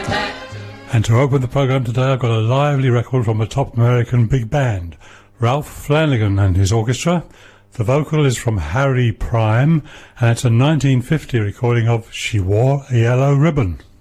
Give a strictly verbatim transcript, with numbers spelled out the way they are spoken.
And to open the programme today, I've got a lively record from a top American big band, Ralph Flanagan and his orchestra. The vocal is from Harry Prime, and it's a nineteen fifty recording of She Wore a Yellow Ribbon.